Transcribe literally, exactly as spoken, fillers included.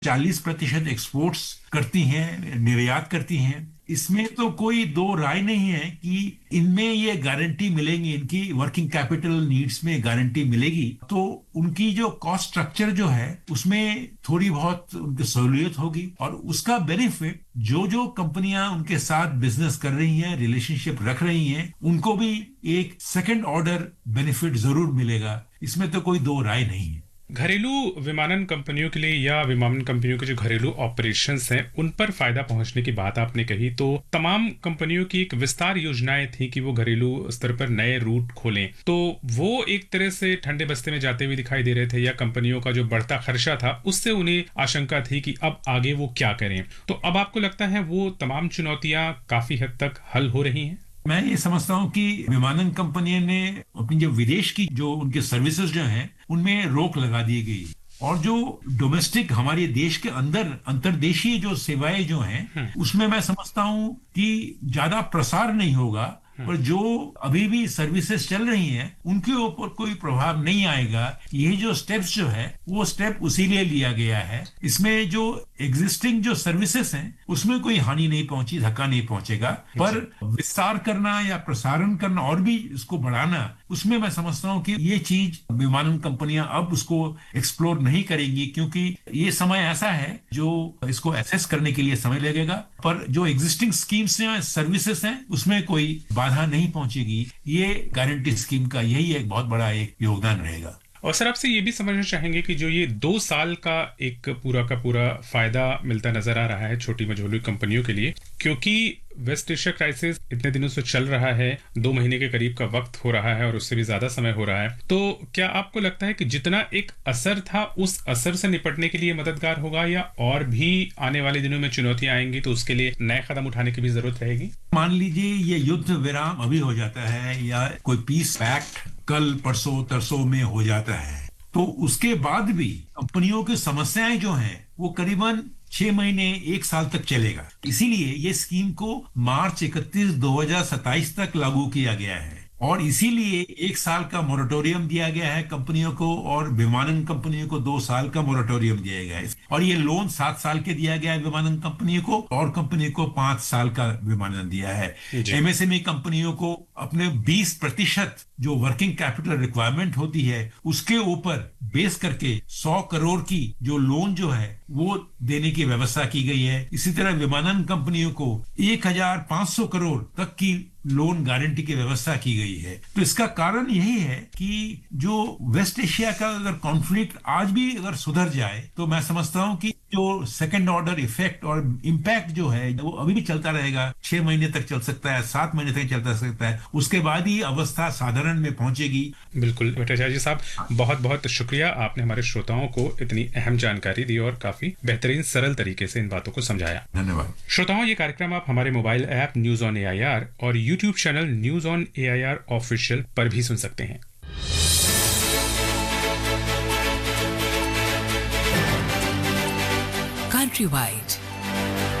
चालीस प्रतिशत एक्सपोर्ट्स करती हैं, निर्यात करती हैं। इसमें तो कोई दो राय नहीं है कि इनमें ये गारंटी मिलेगी, इनकी वर्किंग कैपिटल नीड्स में गारंटी मिलेगी, तो उनकी जो कॉस्ट स्ट्रक्चर जो है उसमें थोड़ी बहुत उनकी सहूलियत होगी और उसका बेनिफिट जो जो कंपनियां उनके साथ बिजनेस कर रही हैं, रिलेशनशिप रख रही हैं, उनको भी एक सेकंड ऑर्डर बेनिफिट जरूर मिलेगा। इसमें तो कोई दो राय नहीं है। घरेलू विमानन कंपनियों के लिए या विमानन कंपनियों के जो घरेलू ऑपरेशंस हैं उन पर फायदा पहुंचने की बात आपने कही, तो तमाम कंपनियों की एक विस्तार योजनाएं थी कि वो घरेलू स्तर पर नए रूट खोलें, तो वो एक तरह से ठंडे बस्ते में जाते हुए दिखाई दे रहे थे, या कंपनियों का जो बढ़ता खर्चा था उससे उन्हें आशंका थी कि अब आगे वो क्या करें। तो अब आपको लगता है वो तमाम चुनौतियां काफी हद तक हल हो रही हैं? मैं ये समझता हूँ कि विमानन कंपनी ने अपनी जो विदेश की जो उनके सर्विसेज जो हैं उनमें रोक लगा दी गई, और जो डोमेस्टिक हमारे देश के अंदर अंतर्देशीय जो सेवाएं जो हैं उसमें मैं समझता हूँ कि ज्यादा प्रसार नहीं होगा, पर जो अभी भी सर्विसेज चल रही हैं उनके ऊपर कोई प्रभाव नहीं आएगा। ये जो स्टेप्स जो है वो स्टेप उसी लिए लिया गया है। इसमें जो एग्जिस्टिंग जो सर्विसेज हैं उसमें कोई हानि नहीं पहुंची, धक्का नहीं पहुंचेगा, पर विस्तार करना या प्रसारण करना और भी इसको बढ़ाना, उसमें मैं समझता हूँ कि ये चीज विमानन कंपनियां अब उसको एक्सप्लोर नहीं करेंगी, क्योंकि ये समय ऐसा है जो इसको एसेस करने के लिए समय लगेगा। पर जो एग्जिस्टिंग स्कीम्स हैं, सर्विसेज हैं, उसमें कोई बाधा नहीं पहुंचेगी। ये गारंटी स्कीम का यही एक बहुत बड़ा एक योगदान रहेगा। और सर आपसे ये भी समझना चाहेंगे कि जो ये दो साल का एक पूरा का पूरा फायदा मिलता नजर आ रहा है छोटी मझोली कंपनियों के लिए, क्योंकि वेस्ट एशिया क्राइसिस इतने दिनों से चल रहा है, दो महीने के करीब का वक्त हो रहा है और उससे भी ज्यादा समय हो रहा है, तो क्या आपको लगता है कि जितना एक असर था उस असर से निपटने के लिए मददगार होगा, या और भी आने वाले दिनों में चुनौतियां आएंगी तो उसके लिए नए कदम उठाने की भी जरूरत रहेगी? मान लीजिए ये युद्ध विराम अभी हो जाता है या कोई पीस पैक्ट कल परसों तरसों में हो जाता है, तो उसके बाद भी कंपनियों की समस्याएं जो हैं वो करीबन छह महीने एक साल तक चलेगा। इसीलिए ये स्कीम को मार्च इकतीस दो हजार सत्ताईस तक लागू किया गया है, और इसीलिए एक साल का मोरेटोरियम दिया गया है कंपनियों को, और विमानन कंपनियों को दो साल का मोरेटोरियम दिया गया है। और ये लोन सात साल के दिया गया है विमानन कंपनियों को, और कंपनी को पांच साल का विमानन दिया है। एमएसएमई कंपनियों को अपने बीस प्रतिशत जो वर्किंग कैपिटल रिक्वायरमेंट होती है उसके ऊपर बेस करके सौ करोड़ की जो लोन जो है वो देने की व्यवस्था की गई है। इसी तरह विमानन कंपनियों को एक हजार पांच सौ करोड़ तक की लोन गारंटी की व्यवस्था की गई है। तो इसका कारण यही है कि जो वेस्ट एशिया का अगर कॉन्फ्लिक्ट आज भी अगर सुधर जाए तो मैं समझता हूं कि जो सेकंड ऑर्डर इफेक्ट और इम्पैक्ट जो है वो अभी भी चलता रहेगा, छह महीने तक चल सकता है, सात महीने तक चलता सकता है, उसके बाद ही अवस्था साधारण में पहुंचेगी। बिल्कुल भट्टाचार्य साहब, बहुत बहुत शुक्रिया, आपने हमारे श्रोताओं को इतनी अहम जानकारी दी और काफी बेहतरीन सरल तरीके से इन बातों को समझाया। धन्यवाद। श्रोताओं, ये कार्यक्रम आप हमारे mobile app news on AIR और YouTube channel news on AIR official पर भी सुन सकते हैं। Countrywide